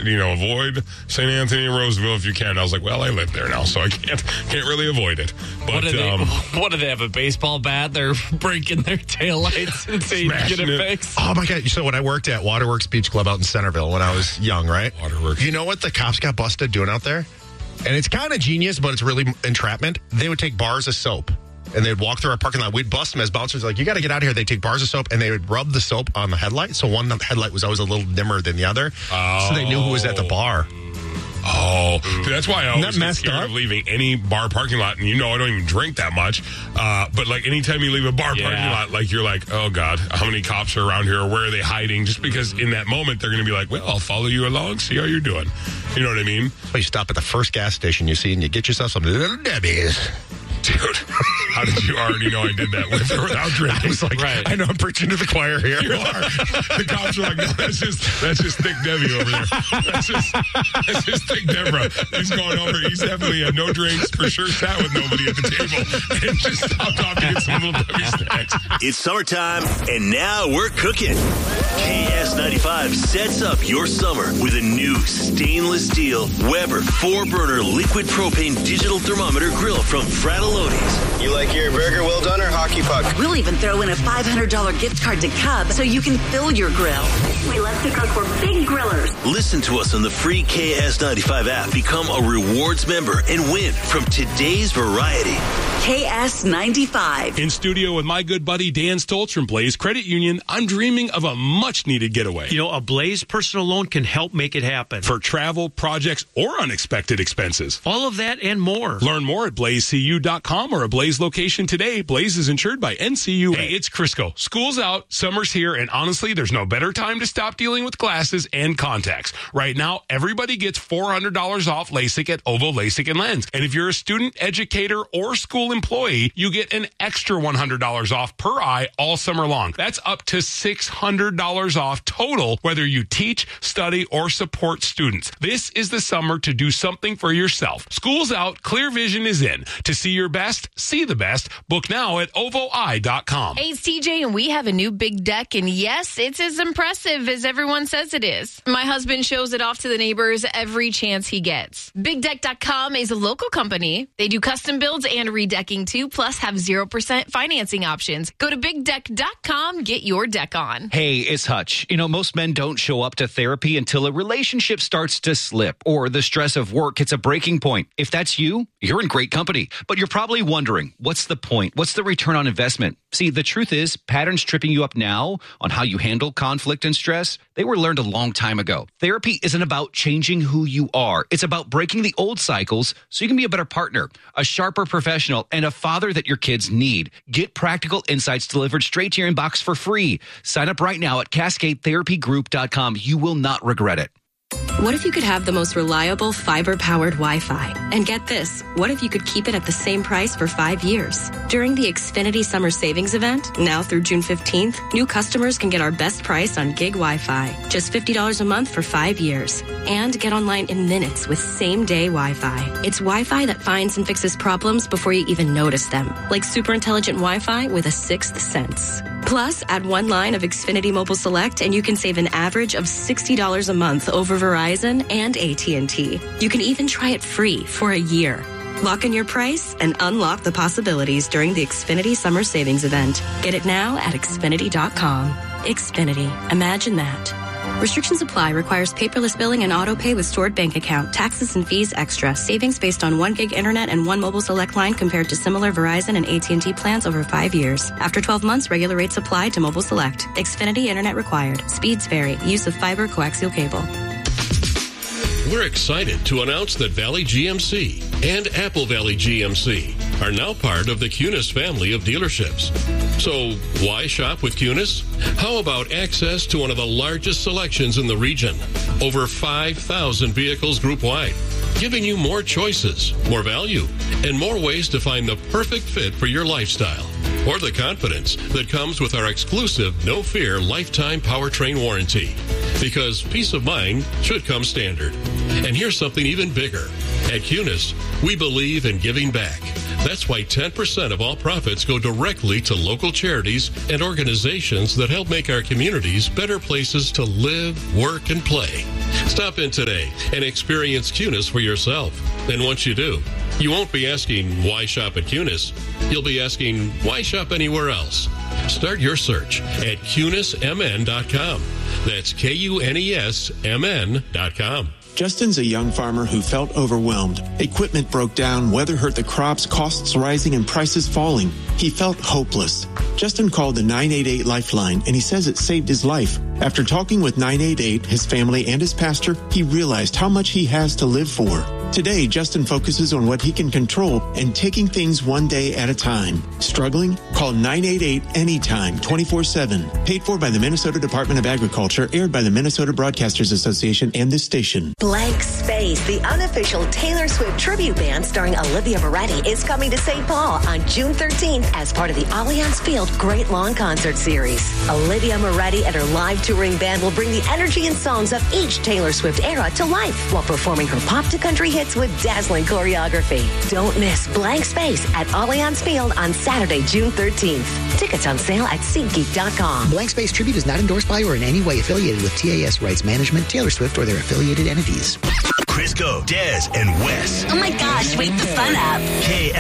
avoid St. Anthony and Roseville if you can. I was like, well, I live there now, so I can't really avoid it. But what do they have, a baseball bat? They're breaking their taillights and saying, get it fixed. Oh, my God. So when I worked at Waterworks Beach Club out in Centerville when I was young, right? Waterworks. You know what the cops got busted doing out there? And it's kind of genius, but it's really entrapment. They would take bars of soap, and they'd walk through our parking lot. We'd bust them as bouncers, like, you got to get out of here. They'd take bars of soap, and they would rub the soap on the headlight. So one headlight was always a little dimmer than the other. So they knew who was at the bar. Oh, dude, that's why I always get scared of leaving any bar parking lot. And I don't even drink that much. But like anytime you leave a bar parking lot, like you're like, oh God, how many cops are around here? Or where are they hiding? Just because in that moment they're going to be like, well, I'll follow you along, see how you're doing. You know what I mean? So you stop at the first gas station you see and you get yourself some Little Debbie's. Dude, how did you already know I did that with or without drinking? I was like, I know I'm preaching to the choir here. You are. The cops are like, no, that's just Thick Debbie over there. That's just Thick Deborah. He's going over. He's definitely had no drinks, for sure sat with nobody at the table, and just stopped off to get some Little Debbie snacks. It's summertime, and now we're cooking. KS95 sets up your summer with a new stainless steel Weber 4-burner liquid propane digital thermometer grill from Fratelloni's. You like your burger well done or hockey puck? We'll even throw in a $500 gift card to Cub so you can fill your grill. We love to cook. We're big grillers. Listen to us on the free KS95 app. Become a rewards member and win from today's variety. KS95. In studio with my good buddy Dan Stoltz from Blaze Credit Union, I'm dreaming of a much-needed getaway. A Blaze personal loan can help make it happen. For travel, projects, or unexpected expenses. All of that and more. Learn more at blazecu.com or a Blaze location today. Blaze is insured by NCUA. Hey, it's Crisco. School's out, summer's here, and honestly, there's no better time to stop dealing with glasses and contacts. Right now, everybody gets $400 off LASIK at Ovo LASIK and Lens. And if you're a student, educator, or school employee, you get an extra $100 off per eye all summer long. That's up to $600 off total, whether you teach, study, or support students. This is the summer to do something for yourself. School's out, clear vision is in. To see your best, see the best. Book now at ovoi.com. Hey, it's TJ, and we have a new big deck, and yes, it's as impressive as everyone says it is. My husband shows it off to the neighbors every chance he gets. BigDeck.com is a local company. They do custom builds and redecking too, plus have 0% financing options. Go to BigDeck.com, get your deck on. Hey, it's Hutch. Most men don't show up to therapy until a relationship starts to slip or the stress of work hits a breaking point. If that's you, you're in great company. But you're probably wondering, what's the point? What's the return on investment? See, the truth is, patterns tripping you up now on how you handle conflict and stress, they were learned a long time ago. Therapy isn't about changing who you are. It's about breaking the old cycles so you can be a better partner, a sharper professional, and a father that your kids need. Get practical insights delivered straight to your inbox for free. Sign up right now at CascadeTherapyGroup.com. You will not regret it. What if you could have the most reliable fiber-powered Wi-Fi? And get this, what if you could keep it at the same price for 5 years? During the Xfinity Summer Savings Event, now through June 15th, new customers can get our best price on gig Wi-Fi. Just $50 a month for 5 years. And get online in minutes with same-day Wi-Fi. It's Wi-Fi that finds and fixes problems before you even notice them. Like super intelligent Wi-Fi with a sixth sense. Plus, add one line of Xfinity Mobile Select and you can save an average of $60 a month over Verizon and AT&T. You can even try it free for a year. Lock in your price and unlock the possibilities during the Xfinity Summer Savings Event. Get it now at Xfinity.com. Xfinity. Imagine that. Restrictions apply. Requires paperless billing and auto pay with stored bank account. Taxes and fees extra. Savings based on 1 gig internet and 1 mobile select line compared to similar Verizon and AT&T plans over 5 years. After 12 months, regular rates apply to mobile select. Xfinity internet required. Speeds vary. Use of fiber coaxial cable. We're excited to announce that Valley GMC and Apple Valley GMC are now part of the Kunis family of dealerships. So why shop with Kunis? How about access to one of the largest selections in the region? Over 5,000 vehicles group-wide, giving you more choices, more value, and more ways to find the perfect fit for your lifestyle. Or the confidence that comes with our exclusive No Fear lifetime powertrain warranty. Because peace of mind should come standard. And here's something even bigger. At Kunis, we believe in giving back. That's why 10% of all profits go directly to local charities and organizations that help make our communities better places to live, work, and play. Stop in today and experience Cunis for yourself. And once you do, you won't be asking, why shop at Cunis? You'll be asking, why shop anywhere else? Start your search at CunisMN.com. That's KUNESMN.com. Justin's a young farmer who felt overwhelmed. Equipment broke down, weather hurt the crops, costs rising, and prices falling. He felt hopeless. Justin called the 988 Lifeline, and he says it saved his life. After talking with 988, his family, and his pastor, he realized how much he has to live for. Today, Justin focuses on what he can control and taking things one day at a time. Struggling? Call 988 anytime, 24/7. Paid for by the Minnesota Department of Agriculture, aired by the Minnesota Broadcasters Association and this station. Blank Space, the unofficial Taylor Swift tribute band starring Olivia Moretti, is coming to St. Paul on June 13th as part of the Allianz Field Great Long Concert Series. Olivia Moretti and her live touring band will bring the energy and songs of each Taylor Swift era to life while performing her pop to country hits with dazzling choreography. Don't miss Blank Space at Allianz Field on Saturday, June 13th. Tickets on sale at SeatGeek.com. Blank Space Tribute is not endorsed by or in any way affiliated with TAS Rights Management, Taylor Swift, or their affiliated entities. Crisco, Des, and Wes. Oh my gosh, wake the fun up.